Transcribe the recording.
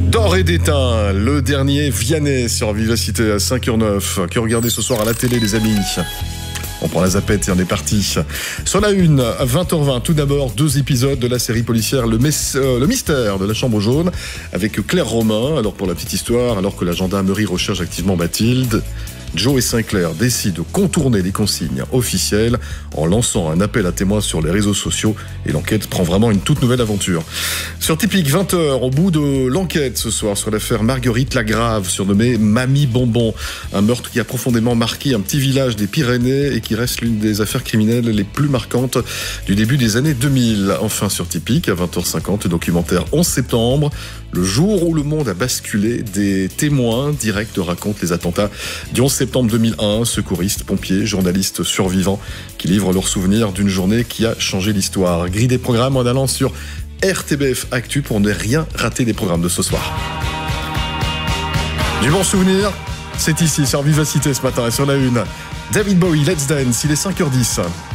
D'or et d'étain, le dernier Vianney sur Vivacité à 5h09. Que regardez ce soir à la télé, les amis? On prend la zapette et on est parti. Sur la une, à 20h20, tout d'abord, 2 épisodes de la série policière Le Mystère de la Chambre Jaune, avec Claire Romain. Alors pour la petite histoire, alors que la gendarmerie recherche activement Mathilde, Joe et Sinclair décident de contourner les consignes officielles en lançant un appel à témoins sur les réseaux sociaux et l'enquête prend vraiment une toute nouvelle aventure. Sur Typique, 20h, au bout de l'enquête ce soir sur l'affaire Marguerite Lagrave, surnommée Mamie Bonbon, un meurtre qui a profondément marqué un petit village des Pyrénées et qui reste l'une des affaires criminelles les plus marquantes du début des années 2000. Enfin sur Typique, à 20h50, le documentaire 11 septembre, le jour où le monde a basculé, des témoins directs racontent les attentats du 11 septembre 2001, secouristes, pompiers, journalistes survivants qui livrent leurs souvenirs d'une journée qui a changé l'histoire. Grille des programmes en allant sur RTBF Actu pour ne rien rater des programmes de ce soir. Du bon souvenir, c'est ici sur Vivacité ce matin et sur la une. David Bowie, Let's Dance, il est 5h10.